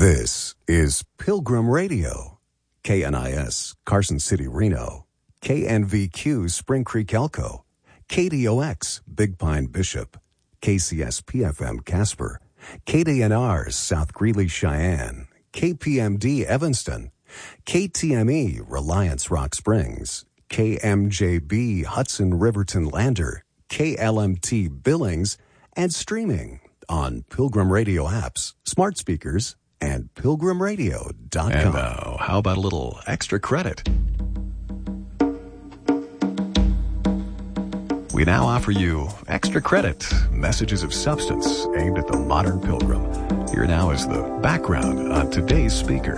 This is Pilgrim Radio, KNIS, Carson City, Reno, KNVQ, Spring Creek, Elko, KDOX, Big Pine, Bishop, KCSP-FM, Casper, KDNR, South Greeley, Cheyenne, KPMD, Evanston, KTME, Reliance, Rock Springs, KMJB, Hudson, Riverton, Lander, KLMT, Billings, and streaming on Pilgrim Radio apps, smart speakers, and pilgrimradio.com. And now, how about a little extra credit? We now offer you extra credit, messages of substance aimed at the modern pilgrim. Here now is the background on today's speaker.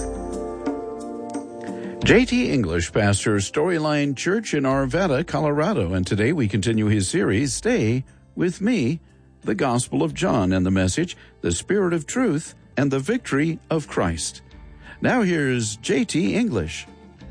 J.T. English pastors Storyline Church in Arvada, Colorado, and today we continue his series, Stay With Me, the Gospel of John, and the message, the Spirit of Truth, and the Victory of Christ. Now here's J.T. English.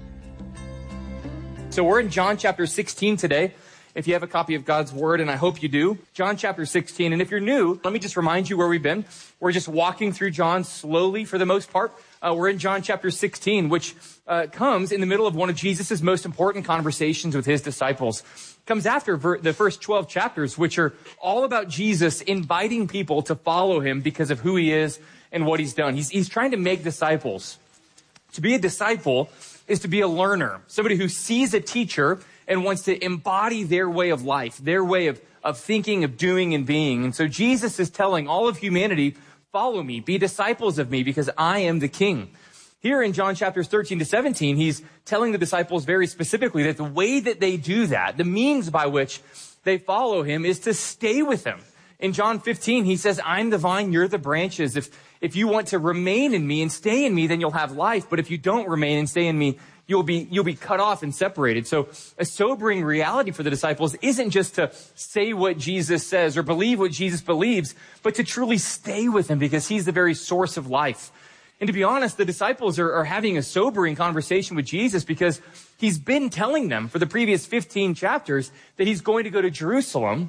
So we're in John chapter 16 today. If you have a copy of God's Word, and I hope you do, John chapter 16. And if you're new, let me just remind you where we've been. We're just walking through John slowly for the most part. We're in John chapter 16, which comes in the middle of one of Jesus' most important conversations with his disciples. Comes after the first 12 chapters, which are all about Jesus inviting people to follow him because of who he is and what he's done. He's trying to make disciples. To be a disciple is to be a learner, somebody who sees a teacher and wants to embody their way of life, their way of thinking, of doing, and being. And so Jesus is telling all of humanity, follow me, be disciples of me, because I am the King. Here in John chapters 13 to 17, he's telling the disciples very specifically that the way that they do that, the means by which they follow him, is to stay with him. In John 15, he says, I'm the vine, you're the branches. If you want to remain in me and stay in me, then you'll have life. But if you don't remain and stay in me, you'll be cut off and separated. So a sobering reality for the disciples isn't just to say what Jesus says or believe what Jesus believes, but to truly stay with him because he's the very source of life. And to be honest, the disciples are having a sobering conversation with Jesus because he's been telling them for the previous 15 chapters that he's going to go to Jerusalem,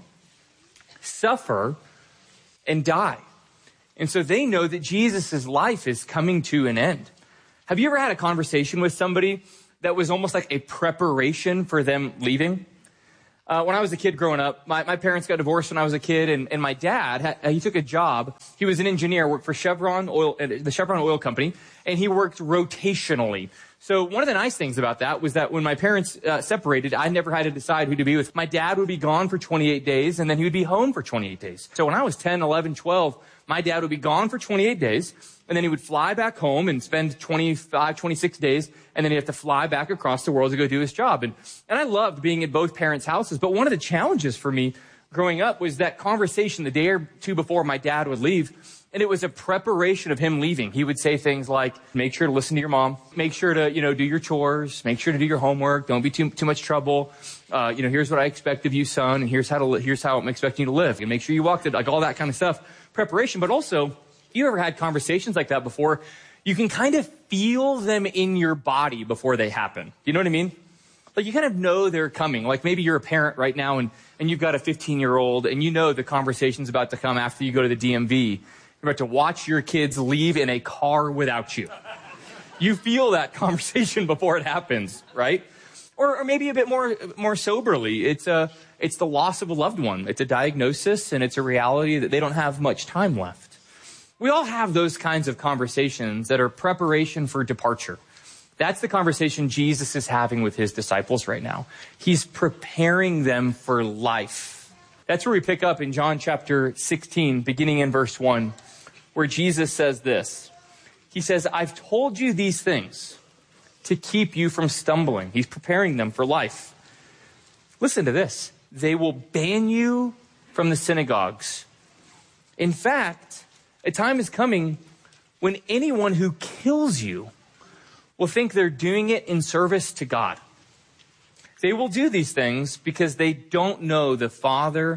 suffer, and die. And so they know that Jesus' life is coming to an end. Have you ever had a conversation with somebody that was almost like a preparation for them leaving? When I was a kid growing up, my parents got divorced when I was a kid, and my dad, he took a job. He was an engineer, worked for Chevron Oil, the Chevron Oil Company, and he worked rotationally. So one of the nice things about that was that when my parents separated, I never had to decide who to be with. My dad would be gone for 28 days, and then he would be home for 28 days. So when I was 10, 11, 12, my dad would be gone for 28 days, and then he would fly back home and spend 25, 26 days, and then he'd have to fly back across the world to go do his job. And I loved being at both parents' houses, but one of the challenges for me growing up was that conversation the day or two before my dad would leave, and it was a preparation of him leaving. He would say things like, make sure to listen to your mom, make sure to, do your chores, make sure to do your homework, don't be too much trouble. Here's what I expect of you, son, and here's how I'm expecting you to live. And make sure you walk like all that kind of stuff. Preparation, but also, you ever had conversations like that before? You can kind of feel them in your body before they happen. You know what I mean? Like you kind of know they're coming. Like maybe you're a parent right now and you've got a 15-year-old and you know the conversation's about to come after you go to the DMV. You're about to watch your kids leave in a car without you. You feel that conversation before it happens, right? Or maybe a bit more soberly. It's the loss of a loved one. It's a diagnosis and it's a reality that they don't have much time left. We all have those kinds of conversations that are preparation for departure. That's the conversation Jesus is having with his disciples right now. He's preparing them for life. That's where we pick up in John chapter 16, beginning in verse 1, where Jesus says this. He says, I've told you these things to keep you from stumbling. He's preparing them for life. Listen to this. They will ban you from the synagogues. In fact, a time is coming when anyone who kills you will think they're doing it in service to God. They will do these things because they don't know the Father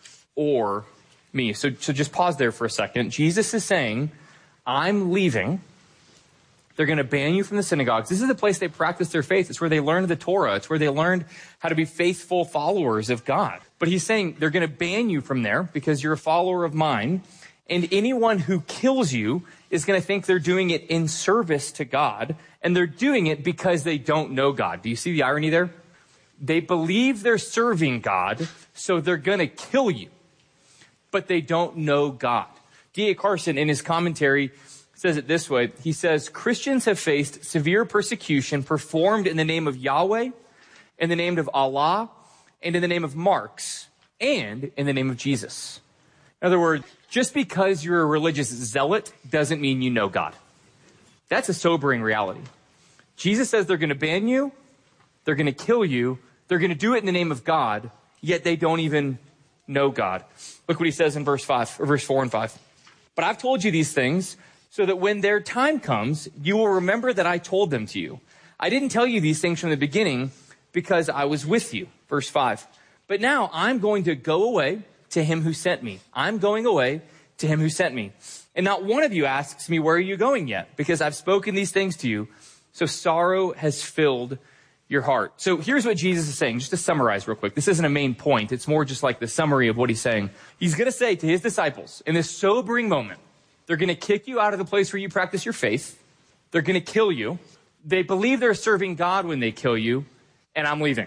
or me. So just pause there for a second. Jesus is saying, I'm leaving. They're going to ban you from the synagogues. This is the place they practice their faith. It's where they learned the Torah. It's where they learned how to be faithful followers of God. But he's saying they're going to ban you from there because you're a follower of mine. And anyone who kills you is going to think they're doing it in service to God, and they're doing it because they don't know God. Do you see the irony there? They believe they're serving God, so they're going to kill you, but they don't know God. D.A. Carson, in his commentary, says it this way. He says, Christians have faced severe persecution performed in the name of Yahweh, in the name of Allah, and in the name of Marx, and in the name of Jesus. In other words, just because you're a religious zealot doesn't mean you know God. That's a sobering reality. Jesus says they're going to ban you, they're going to kill you, they're going to do it in the name of God, yet they don't even know God. Look what he says in verse 4 and 5. But I've told you these things so that when their time comes, you will remember that I told them to you. I didn't tell you these things from the beginning because I was with you. Verse 5. But now I'm going to go away to him who sent me. I'm going away to him who sent me. And not one of you asks me, where are you going yet? Because I've spoken these things to you. So sorrow has filled your heart. So here's what Jesus is saying, just to summarize real quick. This isn't a main point. It's more just like the summary of what he's saying. He's going to say to his disciples in this sobering moment, they're going to kick you out of the place where you practice your faith. They're going to kill you. They believe they're serving God when they kill you, and I'm leaving.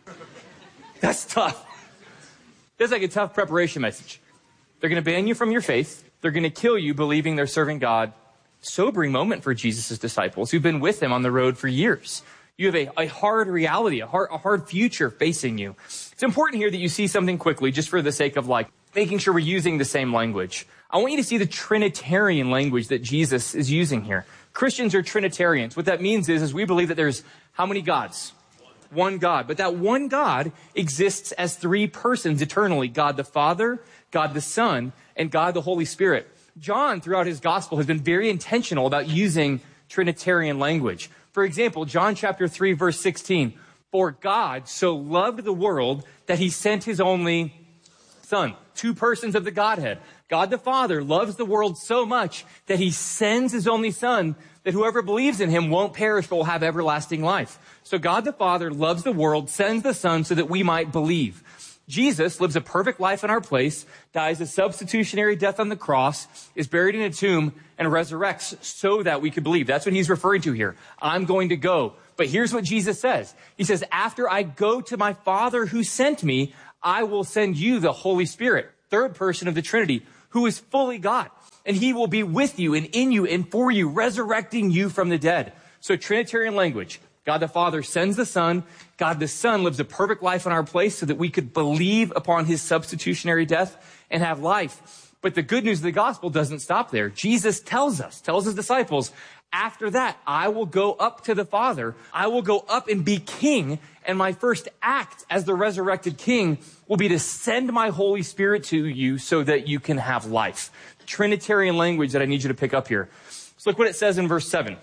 That's tough. That's like a tough preparation message. They're going to ban you from your faith. They're going to kill you believing they're serving God. Sobering moment for Jesus' disciples who've been with him on the road for years. You have a hard reality, a hard future facing you. It's important here that you see something quickly, just for the sake of making sure we're using the same language. I want you to see the Trinitarian language that Jesus is using here. Christians are Trinitarians. What that means is we believe that there's how many gods? One God. But that one God exists as three persons eternally. God the Father, God the Son, and God the Holy Spirit. John, throughout his gospel, has been very intentional about using Trinitarian language. For example, John chapter 3, verse 16. For God so loved the world that he sent his only Son. Two persons of the Godhead. God the Father loves the world so much that he sends his only Son, that whoever believes in him won't perish but will have everlasting life. So God the Father loves the world, sends the Son so that we might believe. Jesus lives a perfect life in our place, dies a substitutionary death on the cross, is buried in a tomb, and resurrects so that we could believe. That's what he's referring to here. I'm going to go. But here's what Jesus says. He says, after I go to my Father who sent me, I will send you the Holy Spirit, third person of the Trinity, who is fully God. And he will be with you and in you and for you, resurrecting you from the dead. So Trinitarian language. God the Father sends the Son. God the Son lives a perfect life in our place so that we could believe upon his substitutionary death and have life. But the good news of the gospel doesn't stop there. Jesus tells his disciples, after that, I will go up to the Father. I will go up and be king. And my first act as the resurrected king will be to send my Holy Spirit to you so that you can have life. Trinitarian language that I need you to pick up here. So look what it says in verse 7.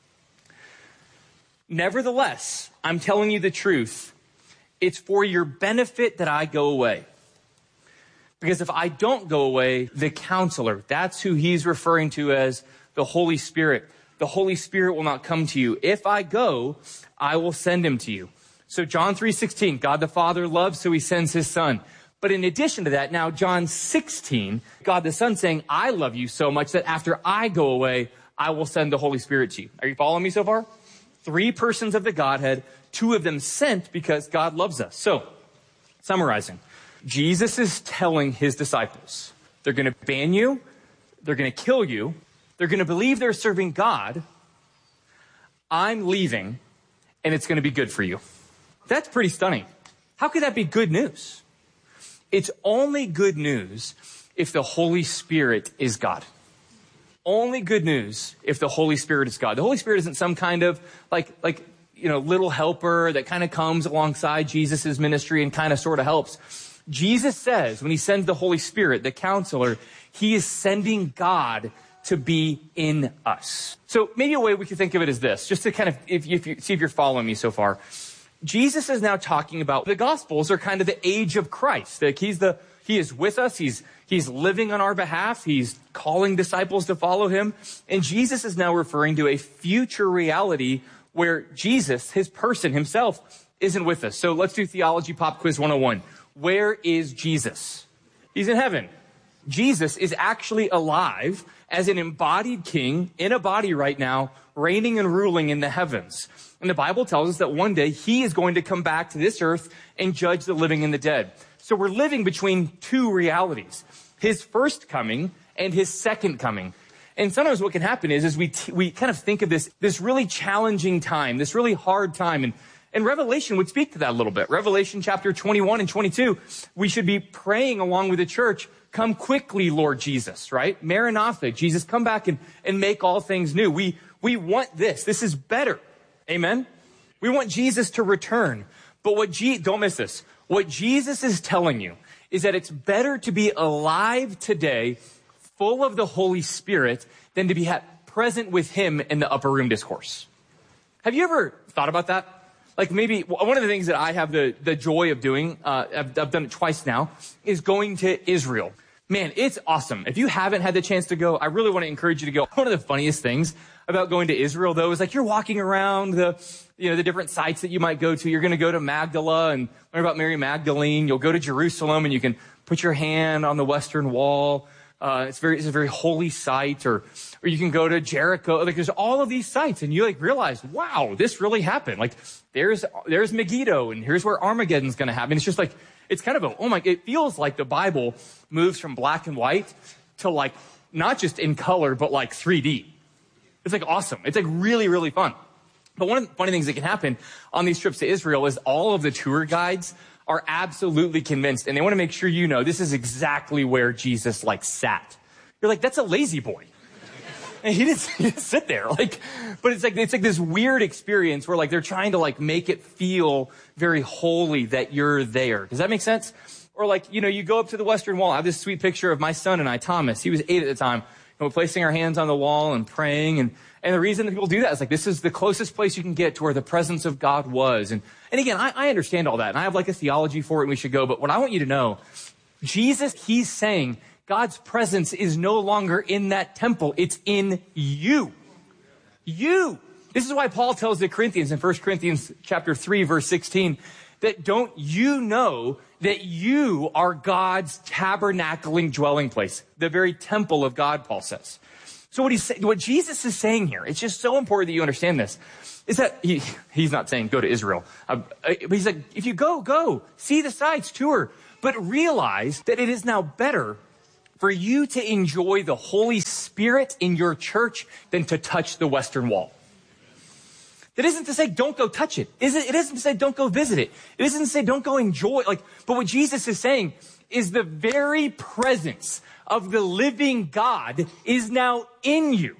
Nevertheless, I'm telling you the truth. It's for your benefit that I go away. Because if I don't go away, the counselor, that's who he's referring to as the Holy Spirit. The Holy Spirit will not come to you. If I go, I will send him to you. So John 3:16, God the Father loves, so he sends his Son. But in addition to that, now John 16, God the Son saying, I love you so much that after I go away, I will send the Holy Spirit to you. Are you following me so far? Three persons of the Godhead, two of them sent because God loves us. So, summarizing, Jesus is telling his disciples, they're going to ban you, they're going to kill you, they're going to believe they're serving God, I'm leaving, and it's going to be good for you. That's pretty stunning. How could that be good news? It's only good news if the Holy Spirit is God. Only good news if the Holy Spirit is God. The Holy Spirit isn't some kind of little helper that kind of comes alongside Jesus' ministry and kind of sort of helps. Jesus says when he sends the Holy Spirit, the counselor, he is sending God to be in us. So maybe a way we could think of it is this, just to kind of if you see if you're following me so far. Jesus is now talking about the Gospels are kind of the age of Christ. Like he is with us. He's living on our behalf. He's calling disciples to follow him. And Jesus is now referring to a future reality where Jesus, his person himself, isn't with us. So let's do Theology Pop Quiz 101. Where is Jesus? He's in heaven. Jesus is actually alive as an embodied king in a body right now, reigning and ruling in the heavens. And the Bible tells us that one day he is going to come back to this earth and judge the living and the dead. So we're living between two realities, his first coming and his second coming. And sometimes what can happen is we kind of think of this really challenging time, this really hard time. And Revelation would speak to that a little bit. Revelation chapter 21 and 22, we should be praying along with the church, come quickly, Lord Jesus, right? Maranatha, Jesus, come back and make all things new. We want this. This is better. Amen? We want Jesus to return. But don't miss this. What Jesus is telling you is that it's better to be alive today, full of the Holy Spirit, than to be present with him in the upper room discourse. Have you ever thought about that? Like maybe one of the things that I have the joy of doing, I've done it twice now, is going to Israel. Man, it's awesome. If you haven't had the chance to go, I really want to encourage you to go. One of the funniest things about going to Israel, though, is like you're walking around the different sites that you might go to. You're going to go to Magdala and learn about Mary Magdalene. You'll go to Jerusalem and you can put your hand on the Western Wall. It's a very holy site, or you can go to Jericho. Like there's all of these sites, and you like realize, wow, this really happened. Like there's Megiddo, and here's where Armageddon's going to happen. It's just like it's kind of it feels like the Bible moves from black and white to like not just in color, but like 3D. It's like awesome. It's like really, really fun. But one of the funny things that can happen on these trips to Israel is all of the tour guides are absolutely convinced, and they want to make sure you know this is exactly where Jesus like sat. You're like, that's a lazy boy. And he didn't sit there. But it's like this weird experience where like they're trying to like make it feel very holy that you're there. Does that make sense? Or like, you go up to the Western Wall. I have this sweet picture of my son and I, Thomas. He was 8 at the time. We're placing our hands on the wall and praying. And the reason that people do that is like, this is the closest place you can get to where the presence of God was. And again, I understand all that. And I have like a theology for it and we should go. But what I want you to know, Jesus, he's saying God's presence is no longer in that temple. It's in you. You. This is why Paul tells the Corinthians in 1 Corinthians chapter 3, verse 16, that don't you know that you are God's tabernacling dwelling place, the very temple of God, Paul says. So what Jesus is saying here, it's just so important that you understand this, is that he's not saying go to Israel. But he's like, if you go, see the sights, tour, but realize that it is now better for you to enjoy the Holy Spirit in your church than to touch the Western Wall. That isn't to say don't go touch it. It isn't to say don't go visit it. It isn't to say don't go enjoy. But what Jesus is saying is the very presence of the living God is now in you,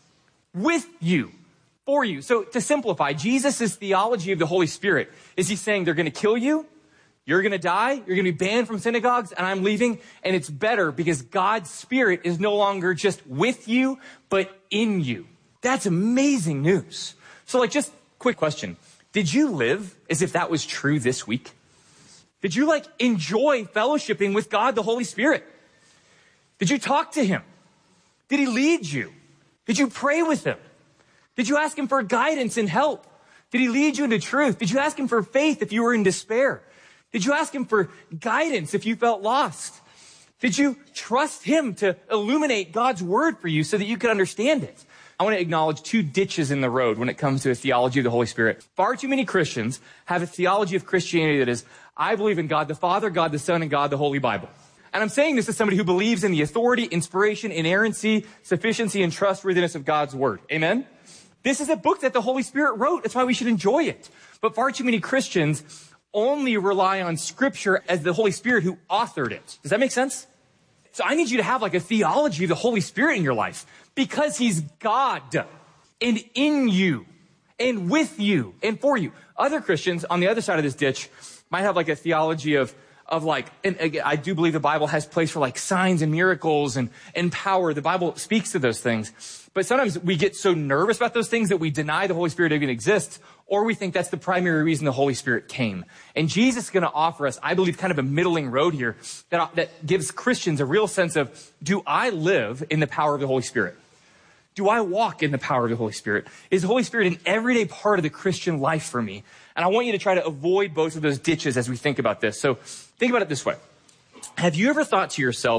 with you, for you. So to simplify, Jesus' theology of the Holy Spirit is he's saying they're going to kill you, you're going to die, you're going to be banned from synagogues, and I'm leaving. And it's better because God's Spirit is no longer just with you, but in you. That's amazing news. So just quick question. Did you live as if that was true this week? Did you enjoy fellowshipping with God, the Holy Spirit? Did you talk to him? Did he lead you? Did you pray with him? Did you ask him for guidance and help? Did he lead you into truth? Did you ask him for faith if you were in despair? Did you ask him for guidance if you felt lost? Did you trust him to illuminate God's word for you so that you could understand it? I want to acknowledge 2 ditches in the road when it comes to a theology of the Holy Spirit. Far too many Christians have a theology of Christianity that is, I believe in God the Father, God the Son, and God the Holy Bible. And I'm saying this as somebody who believes in the authority, inspiration, inerrancy, sufficiency, and trustworthiness of God's word. Amen? This is a book that the Holy Spirit wrote. That's why we should enjoy it. But far too many Christians only rely on Scripture as the Holy Spirit who authored it. Does that make sense? So I need you to have a theology of the Holy Spirit in your life because he's God and in you and with you and for you. Other Christians on the other side of this ditch might have a theology of and again, I do believe the Bible has place for signs and miracles and power. The Bible speaks to those things. But sometimes we get so nervous about those things that we deny the Holy Spirit even exists, or we think that's the primary reason the Holy Spirit came. And Jesus is going to offer us, I believe, kind of a middling road here that gives Christians a real sense of, do I live in the power of the Holy Spirit? Do I walk in the power of the Holy Spirit? Is the Holy Spirit an everyday part of the Christian life for me? And I want you to try to avoid both of those ditches as we think about this. So think about it this way. Have you ever thought to yourself,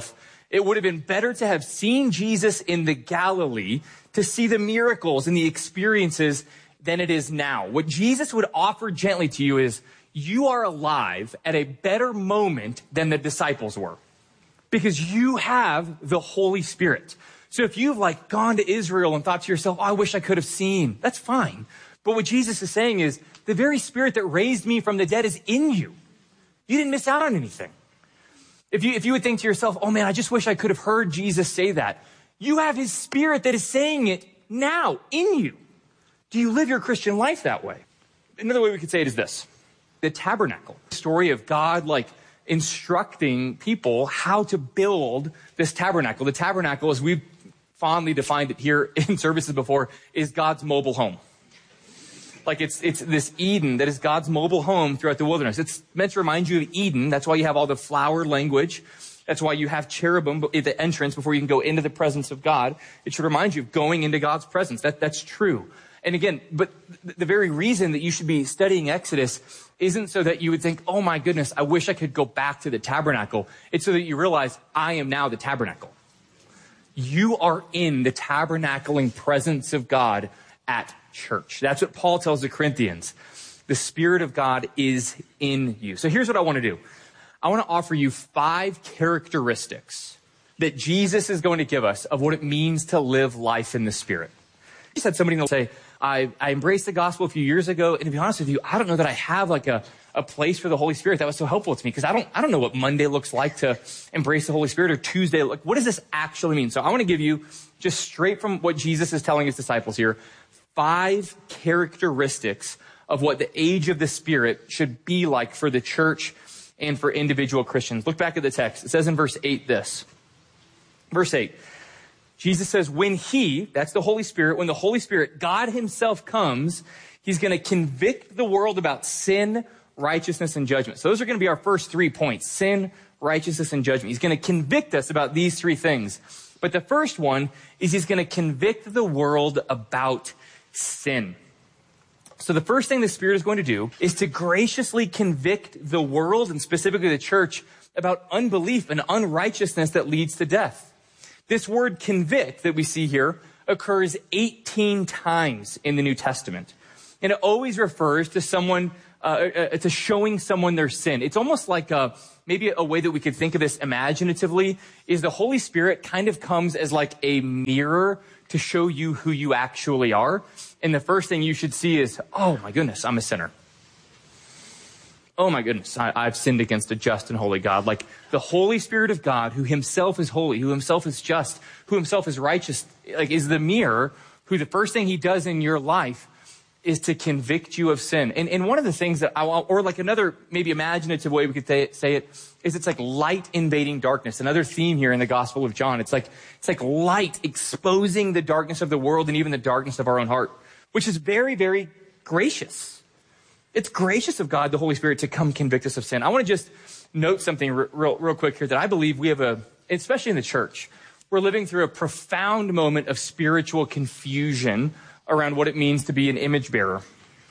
It would have been better to have seen Jesus in the Galilee, to see the miracles and the experiences, than it is now. What Jesus would offer gently to you is, you are alive at a better moment than the disciples were, because you have the Holy Spirit. So if you've gone to Israel and thought to yourself, oh, I wish I could have seen, that's fine. But what Jesus is saying is, the very Spirit that raised me from the dead is in you. You didn't miss out on anything. If you would think to yourself, oh man, I just wish I could have heard Jesus say that. You have his Spirit that is saying it now in you. Do you live your Christian life that way? Another way we could say it is this. The tabernacle, the story of God instructing people how to build this tabernacle. The tabernacle, as we've fondly defined it here in services before, is God's mobile home. It's this Eden that is God's mobile home throughout the wilderness. It's meant to remind you of Eden. That's why you have all the flower language. That's why you have cherubim at the entrance before you can go into the presence of God. It should remind you of going into God's presence. That's true. And again, but the very reason that you should be studying Exodus isn't so that you would think, oh my goodness, I wish I could go back to the tabernacle. It's so that you realize, I am now the tabernacle. You are in the tabernacling presence of God at church. That's what Paul tells the Corinthians. The Spirit of God is in you. So here's what I want to do. I want to offer you 5 characteristics that Jesus is going to give us of what it means to live life in the Spirit. I just had somebody say, I embraced the gospel a few years ago, and to be honest with you, I don't know that I have a place for the Holy Spirit that was so helpful to me, because I don't know what Monday looks like to embrace the Holy Spirit, or Tuesday. What does this actually mean? So I want to give you, just straight from what Jesus is telling his disciples here, 5 characteristics of what the age of the Spirit should be like for the church and for individual Christians. Look back at the text. It says in verse 8 this. Verse 8. Jesus says, when that's the Holy Spirit, when the Holy Spirit, God himself comes, he's going to convict the world about sin, righteousness, and judgment. So those are going to be our first 3 points: sin, righteousness, and judgment. He's going to convict us about these 3 things. But the first one is he's going to convict the world about sin. So the first thing the Spirit is going to do is to graciously convict the world, and specifically the church, about unbelief and unrighteousness that leads to death. This word convict that we see here occurs 18 times in the New Testament. And it always refers to someone, to showing someone their sin. It's almost like maybe a way that we could think of this imaginatively is the Holy Spirit kind of comes as like a mirror to show you who you actually are. And the first thing you should see is, oh my goodness, I'm a sinner. Oh my goodness, I've sinned against a just and holy God. Like the Holy Spirit of God, who himself is holy, who himself is just, who himself is righteous, is the mirror, who the first thing he does in your life is to convict you of sin. And one of the things that or like another maybe imaginative way we could say it, is it's like light invading darkness. Another theme here in the Gospel of John. It's like light exposing the darkness of the world and even the darkness of our own heart, which is very, very gracious. It's gracious of God, the Holy Spirit, to come convict us of sin. I want to just note something real quick here that I believe we have especially in the church, we're living through a profound moment of spiritual confusion around what it means to be an image bearer.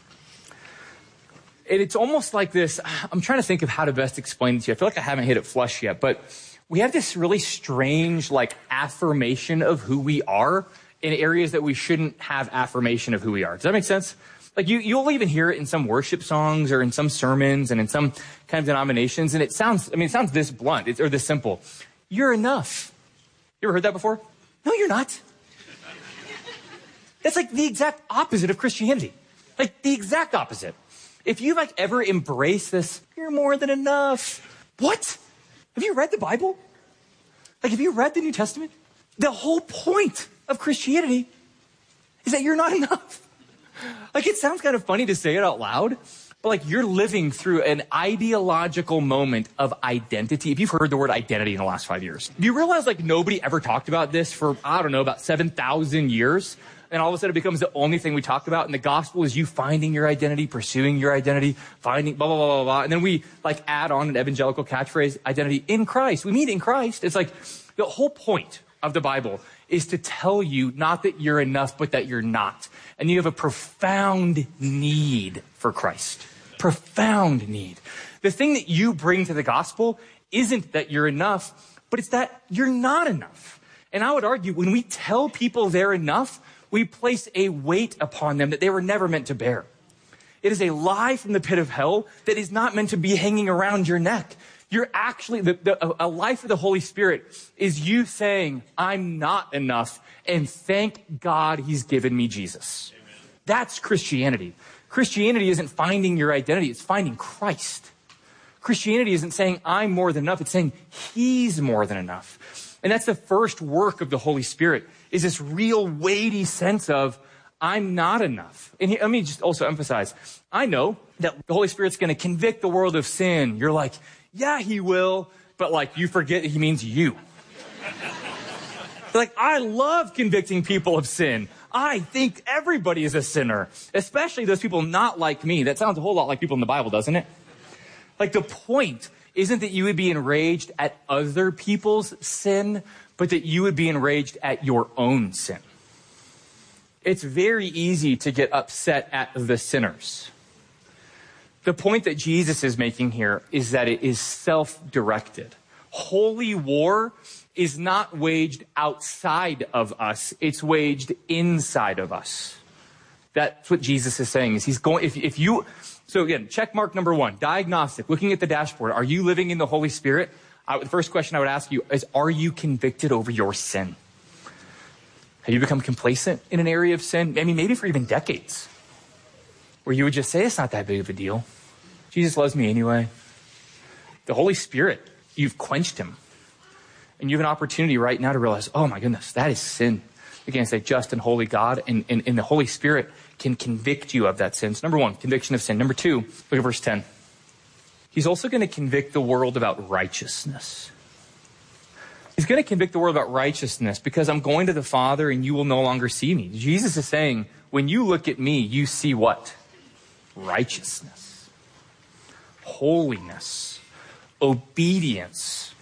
And it's almost like this, I'm trying to think of how to best explain it to you. I feel like I haven't hit it flush yet, but we have this really strange affirmation of who we are in areas that we shouldn't have affirmation of who we are. Does that make sense? You'll even hear it in some worship songs or in some sermons and in some kind of denominations. And it sounds this blunt or this simple. You're enough. You ever heard that before? No, you're not. That's like the exact opposite of Christianity. Like the exact opposite. If you've ever embraced this, you're more than enough. What? Have you read the Bible? Have you read the New Testament? The whole point of Christianity is that you're not enough. It sounds kind of funny to say it out loud, but you're living through an ideological moment of identity. If you've heard the word identity in the last 5 years, do you realize nobody ever talked about this for, about 7,000 years? And all of a sudden it becomes the only thing we talk about. And the gospel is you finding your identity, pursuing your identity, finding blah, blah, blah, blah, blah. And then we add on an evangelical catchphrase, identity in Christ. We mean in Christ. It's the whole point of the Bible is to tell you not that you're enough, but that you're not. And you have a profound need for Christ. Profound need. The thing that you bring to the gospel isn't that you're enough, but it's that you're not enough. And I would argue when we tell people they're enough, we place a weight upon them that they were never meant to bear. It is a lie from the pit of hell that is not meant to be hanging around your neck. You're actually, a life of the Holy Spirit is you saying, I'm not enough, and thank God he's given me Jesus. Amen. That's Christianity. Christianity isn't finding your identity, it's finding Christ. Christianity isn't saying I'm more than enough, it's saying he's more than enough. And that's the first work of the Holy Spirit, is this real weighty sense of I'm not enough. And let me just also emphasize, I know that the Holy Spirit's going to convict the world of sin. You're like, yeah, he will, but like you forget he means you. Like, I love convicting people of sin. I think everybody is a sinner, especially those people not like me. That sounds a whole lot like people in the Bible, doesn't it? Like, the point isn't that you would be enraged at other people's sin, but that you would be enraged at your own sin. It's very easy to get upset at the sinners. The point that Jesus is making here is that it is self-directed. Holy war is not waged outside of us. It's waged inside of us. That's what Jesus is saying. Is he's going, so again, check mark number 1, diagnostic, looking at the dashboard. Are you living in the Holy Spirit? The first question I would ask you is, are you convicted over your sin? Have you become complacent in an area of sin? I mean, maybe for even decades, where you would just say, it's not that big of a deal. Jesus loves me anyway. The Holy Spirit, you've quenched him. And you have an opportunity right now to realize, oh my goodness, that is sin against a just and holy God. And the Holy Spirit can convict you of that sin. So number 1, conviction of sin. Number 2, look at verse 10. He's also going to convict the world about righteousness. He's going to convict the world about righteousness because I'm going to the Father and you will no longer see me. Jesus is saying, when you look at me, you see what? Righteousness, holiness, obedience.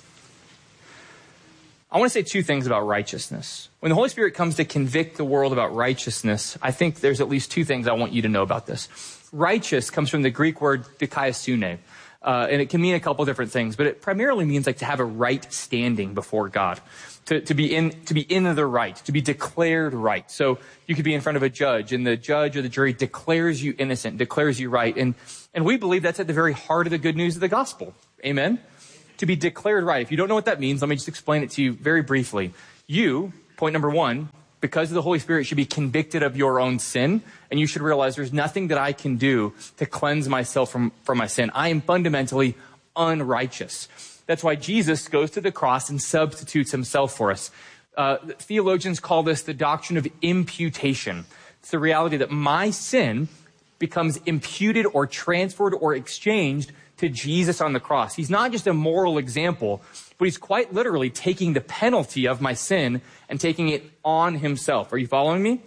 I want to say 2 things about righteousness. When the Holy Spirit comes to convict the world about righteousness, I think there's at least 2 things I want you to know about this. Righteous comes from the Greek word dikaiosune. And it can mean a couple different things, but it primarily means like to have a right standing before God, to be in the right, to be declared right. So you could be in front of a judge, and the judge or the jury declares you innocent, declares you right. And we believe that's at the very heart of the good news of the gospel. Amen? To be declared right. If you don't know what that means, let me just explain it to you very briefly. You, point number 1, because of the Holy Spirit, should be convicted of your own sin, and you should realize there's nothing that I can do to cleanse myself from my sin. I am fundamentally unrighteous. That's why Jesus goes to the cross and substitutes himself for us. Theologians call this the doctrine of imputation. It's the reality that my sin becomes imputed or transferred or exchanged to Jesus on the cross. He's not just a moral example, but he's quite literally taking the penalty of my sin and taking it on himself. Are you following me?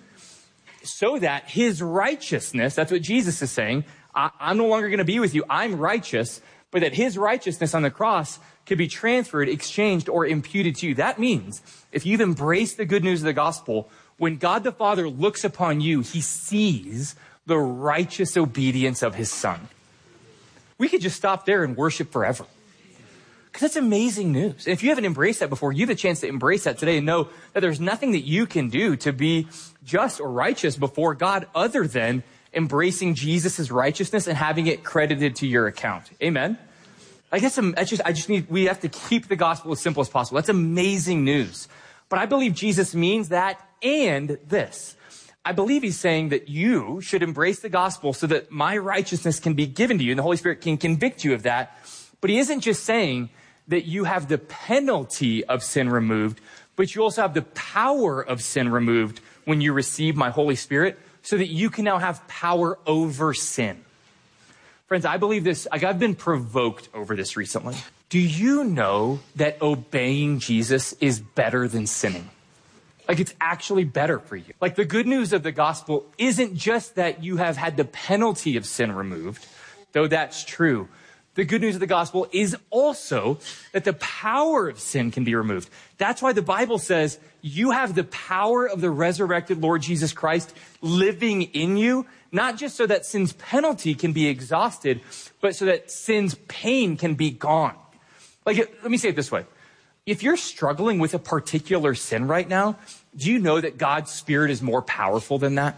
So that his righteousness, that's what Jesus is saying, I'm no longer going to be with you, I'm righteous, but that his righteousness on the cross could be transferred, exchanged, or imputed to you. That means if you've embraced the good news of the gospel, when God the Father looks upon you, he sees the righteous obedience of his Son. We could just stop there and worship forever. Because that's amazing news. And if you haven't embraced that before, you have a chance to embrace that today and know that there's nothing that you can do to be just or righteous before God other than embracing Jesus' righteousness and having it credited to your account. Amen? I guess we have to keep the gospel as simple as possible. That's amazing news. But I believe Jesus means that and this. I believe he's saying that you should embrace the gospel so that my righteousness can be given to you and the Holy Spirit can convict you of that. But he isn't just saying that you have the penalty of sin removed, but you also have the power of sin removed when you receive my Holy Spirit so that you can now have power over sin. Friends, I believe this. I've been provoked over this recently. Do you know that obeying Jesus is better than sinning? Like, it's actually better for you. Like, the good news of the gospel isn't just that you have had the penalty of sin removed, though that's true. The good news of the gospel is also that the power of sin can be removed. That's why the Bible says you have the power of the resurrected Lord Jesus Christ living in you, not just so that sin's penalty can be exhausted, but so that sin's pain can be gone. Like, let me say it this way. if you're struggling with a particular sin right now, do you know that God's Spirit is more powerful than that?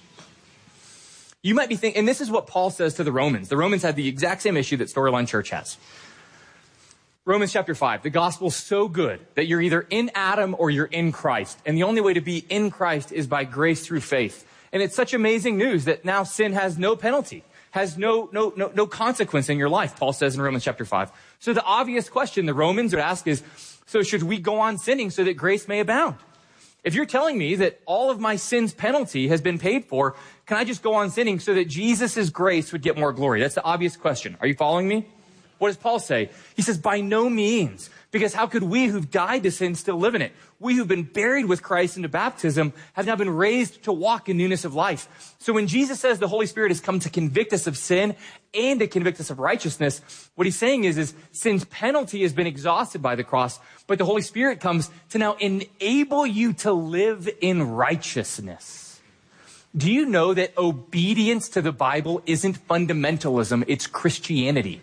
You might be thinking, and this is what Paul says to the Romans. The Romans had the exact same issue that Storyline Church has. Romans chapter 5, the gospel's so good that you're either in Adam or you're in Christ. And the only way to be in Christ is by grace through faith. And it's such amazing news that now sin has no penalty, has no consequence in your life, Paul says in Romans chapter 5. So the obvious question the Romans would ask is, so should we go on sinning so that grace may abound? If you're telling me that all of my sin's penalty has been paid for, can I just go on sinning so that Jesus' grace would get more glory? That's the obvious question. Are you following me? What does Paul say? He says, by no means, because how could we who've died to sin still live in it? We who've been buried with Christ into baptism have now been raised to walk in newness of life. So when Jesus says the Holy Spirit has come to convict us of sin and to convict us of righteousness, what he's saying is sin's penalty has been exhausted by the cross, but the Holy Spirit comes to now enable you to live in righteousness. Do you know that obedience to the Bible isn't fundamentalism, it's Christianity?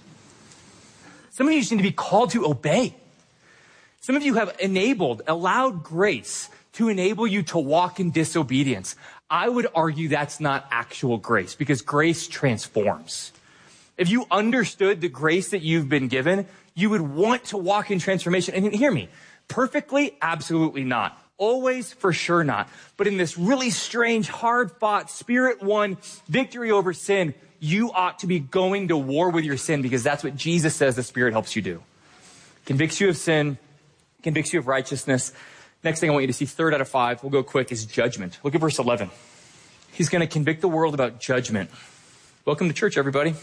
Some of you just need to be called to obey. Some of you have allowed grace to enable you to walk in disobedience. I would argue that's not actual grace because grace transforms. If you understood the grace that you've been given, you would want to walk in transformation. And hear me, perfectly, absolutely not. Always, for sure not. But in this really strange, hard-fought, Spirit-won victory over sin, you ought to be going to war with your sin because that's what Jesus says the Spirit helps you do. Convicts you of sin, convicts you of righteousness. Next thing I want you to see, 3rd out of 5, we'll go quick, is judgment. Look at verse 11. He's going to convict the world about judgment. Welcome to church, everybody.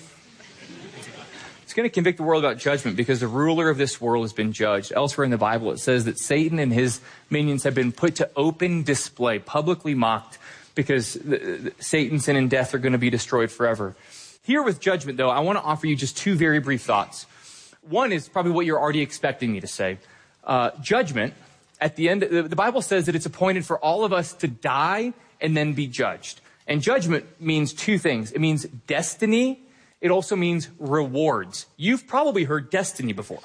He's going to convict the world about judgment because the ruler of this world has been judged. Elsewhere in the Bible, it says that Satan and his minions have been put to open display, publicly mocked, because Satan, sin, and death are going to be destroyed forever. Here with judgment, though, I want to offer you just 2 very brief thoughts. One is probably what you're already expecting me to say. Judgment, at the end, the Bible says that it's appointed for all of us to die and then be judged. And judgment means 2 things. It means destiny. It also means rewards. You've probably heard destiny before.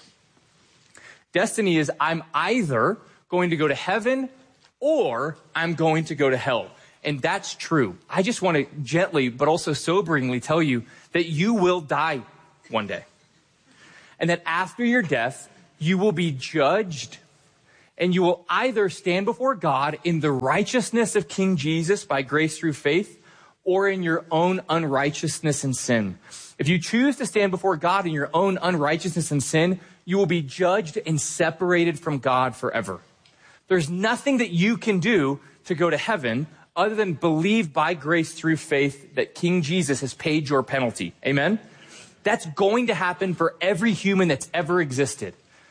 Destiny is I'm either going to go to heaven or I'm going to go to hell. And that's true. I just want to gently, but also soberingly tell you that you will die one day. And that after your death, you will be judged and you will either stand before God in the righteousness of King Jesus by grace through faith or in your own unrighteousness and sin. If you choose to stand before God in your own unrighteousness and sin, you will be judged and separated from God forever. There's nothing that you can do to go to heaven other than believe by grace through faith that King Jesus has paid your penalty. Amen? That's going to happen for every human that's ever existed.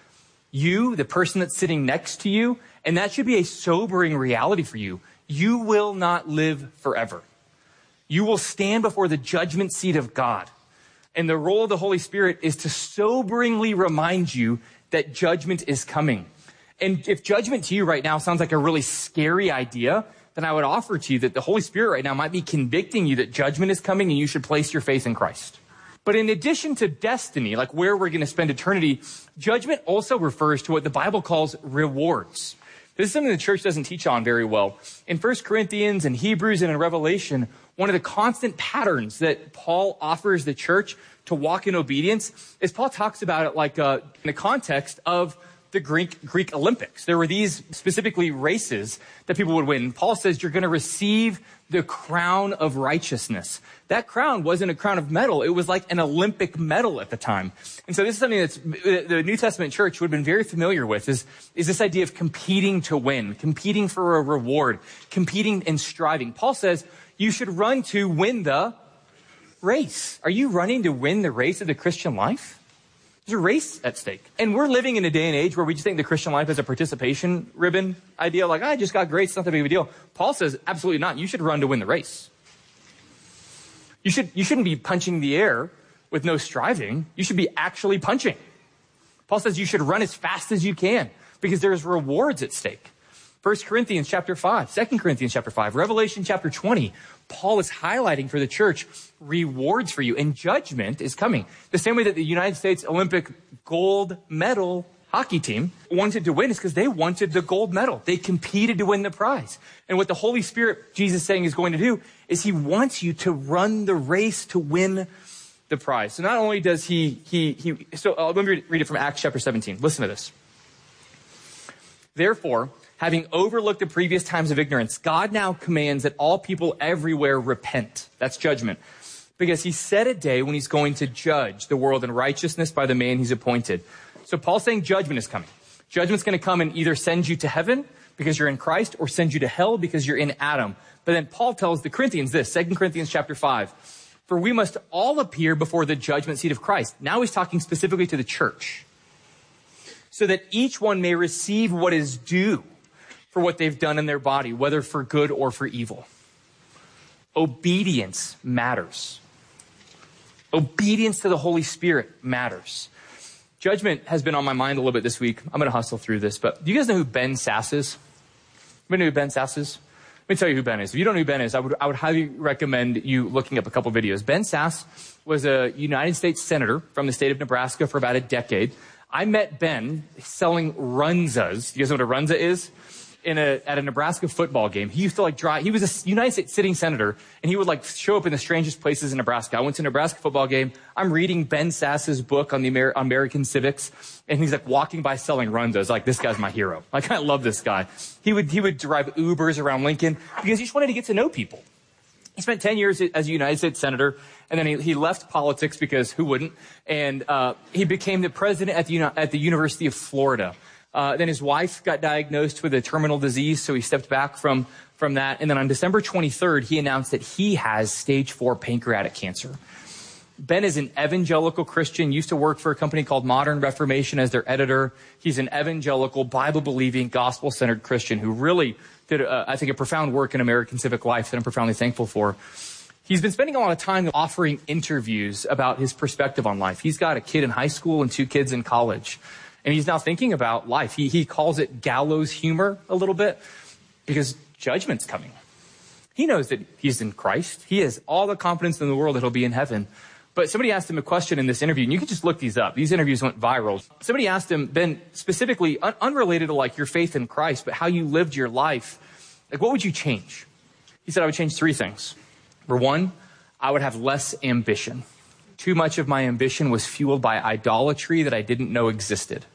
You, the person that's sitting next to you, and that should be a sobering reality for you. You will not live forever. You will stand before the judgment seat of God. And the role of the Holy Spirit is to soberingly remind you that judgment is coming. And if judgment to you right now sounds like a really scary idea, then I would offer to you that the Holy Spirit right now might be convicting you that judgment is coming and you should place your faith in Christ. But in addition to destiny, like where we're going to spend eternity, judgment also refers to what the Bible calls rewards. This is something the church doesn't teach on very well. In 1 Corinthians and Hebrews and in Revelation, one of the constant patterns that Paul offers the church to walk in obedience is Paul talks about it like in the context of the Greek Olympics. There were these specifically races that people would win. Paul says you're going to receive the crown of righteousness. That crown wasn't a crown of metal. It was like an Olympic medal at the time. And so this is something that's the New Testament church would have been very familiar with is this idea of competing to win, competing for a reward, competing and striving. Paul says you should run to win the race. Are you running to win the race of the Christian life? There's a race at stake. And we're living in a day and age where we just think the Christian life is a participation ribbon idea. Like, I just got grace. It's not that big of a deal. Paul says, absolutely not. You should run to win the race. You shouldn't be punching the air with no striving. You should be actually punching. Paul says you should run as fast as you can because there's rewards at stake. 1 Corinthians chapter 5, 2 Corinthians chapter 5, Revelation chapter 20. Paul is highlighting for the church rewards for you, and judgment is coming. The same way that the United States Olympic gold medal hockey team wanted to win is because they wanted the gold medal. They competed to win the prize. And what the Holy Spirit, Jesus is saying, is going to do is he wants you to run the race to win the prize. So not only does let me read it from Acts chapter 17. Listen to this. Therefore, having overlooked the previous times of ignorance, God now commands that all people everywhere repent. That's judgment. Because he set a day when he's going to judge the world in righteousness by the man he's appointed. So Paul's saying judgment is coming. Judgment's going to come and either send you to heaven because you're in Christ or send you to hell because you're in Adam. But then Paul tells the Corinthians this, 2 Corinthians chapter 5. For we must all appear before the judgment seat of Christ. Now he's talking specifically to the church. So that each one may receive what is due for what they've done in their body, whether for good or for evil. Obedience matters. Obedience to the Holy Spirit matters. Judgment has been on my mind a little bit this week. I'm going to hustle through this, but do you guys know who Ben Sass is? Anybody know who Ben Sass is? Let me tell you who Ben is. If you don't know who Ben is, I would highly recommend you looking up a couple videos. Ben Sass was a United States senator from the state of Nebraska for about a decade. I met Ben selling runzas. You guys know what a runza is? At a Nebraska football game. He used to drive. He was a United States sitting senator, and he would show up in the strangest places in Nebraska. I went to a Nebraska football game. I'm reading Ben Sass's book on the American civics, and he's walking by selling runzas. This guy's my hero. I love this guy. He would drive Ubers around Lincoln because he just wanted to get to know people. He spent 10 years as a United States senator, and then he left politics because who wouldn't? And he became the president at the University of Florida. Then his wife got diagnosed with a terminal disease, so he stepped back from that. And then on December 23rd, he announced that he has stage 4 pancreatic cancer. Ben is an evangelical Christian, used to work for a company called Modern Reformation as their editor. He's an evangelical, Bible-believing, gospel-centered Christian who really did, I think, a profound work in American civic life that I'm profoundly thankful for. He's been spending a lot of time offering interviews about his perspective on life. He's got a kid in high school and 2 kids in college. And he's now thinking about life. He calls it gallows humor a little bit because judgment's coming. He knows that he's in Christ. He has all the confidence in the world that he'll be in heaven. But somebody asked him a question in this interview, and you can just look these up. These interviews went viral. Somebody asked him, Ben, specifically unrelated to your faith in Christ, but how you lived your life. What would you change? He said, I would change 3 things. Number 1, I would have less ambition. Too much of my ambition was fueled by idolatry that I didn't know existed.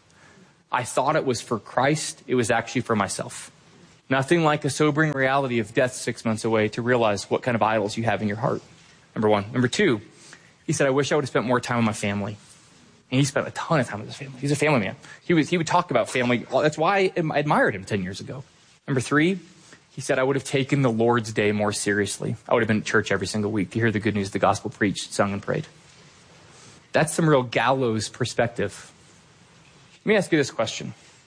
I thought it was for Christ. It was actually for myself. Nothing like a sobering reality of death 6 months away to realize what kind of idols you have in your heart. Number 1. Number 2, he said, I wish I would have spent more time with my family. And he spent a ton of time with his family. He's a family man. He would talk about family. That's why I admired him 10 years ago. Number 3, he said, I would have taken the Lord's Day more seriously. I would have been at church every single week to hear the good news of the gospel preached, sung, and prayed. That's some real gallows perspective. Let me ask you this question.